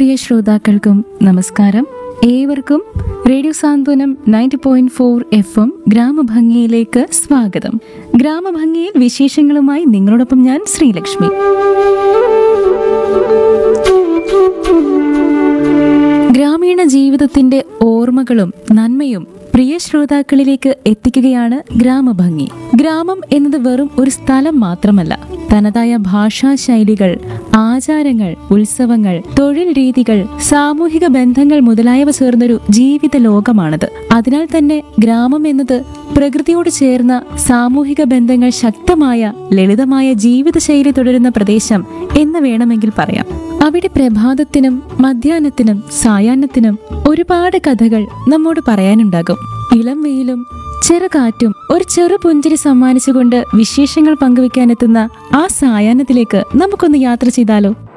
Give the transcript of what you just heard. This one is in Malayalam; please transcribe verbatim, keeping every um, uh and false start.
പ്രിയ ശ്രോതാക്കൾക്കും നമസ്കാരം. ഏവർക്കും റേഡിയോ സാന്ത്വനം ninety point four F M ഗ്രാമഭംഗിയിലേക്ക് സ്വാഗതം. ഗ്രാമഭംഗിയിൽ വിശേഷങ്ങളുമായി നിങ്ങളോടൊപ്പം ഞാൻ ശ്രീലക്ഷ്മി. ഗ്രാമീണ ജീവിതത്തിന്റെ ഓർമ്മകളും നന്മയും പ്രിയ ശ്രോതാക്കളിലേക്ക് എത്തിക്കുകയാണ് ഗ്രാമഭംഗി. ഗ്രാമം എന്നത് വെറും ഒരു സ്ഥലം മാത്രമല്ല, തനതായ ഭാഷാ ശൈലികൾ, ആചാരങ്ങൾ, ഉത്സവങ്ങൾ, തൊഴിൽ രീതികൾ, സാമൂഹിക ബന്ധങ്ങൾ മുതലായവ ചേർന്നൊരു ജീവിത ലോകമാണത്. അതിനാൽ തന്നെ ഗ്രാമം എന്നത് പ്രകൃതിയോട് ചേർന്ന സാമൂഹിക ബന്ധങ്ങൾ ശക്തമായ ലളിതമായ ജീവിതശൈലി തുടരുന്ന പ്രദേശം എന്ന് വേണമെങ്കിൽ പറയാം. അവിടെ പ്രഭാതത്തിനും മധ്യാഹ്നത്തിനും സായാഹ്നത്തിനും ഒരുപാട് കഥകൾ നമ്മോട് പറയാനുണ്ടാകും. ഇളം വെയിലും ചെറുകാറ്റും ഒരു ചെറു പുഞ്ചിരി സമ്മാനിച്ചുകൊണ്ട് വിശേഷങ്ങൾ പങ്കുവെക്കാനെത്തുന്ന ആ സായാഹ്നത്തിലേക്ക് നമുക്കൊന്ന് യാത്ര ചെയ്താലോ?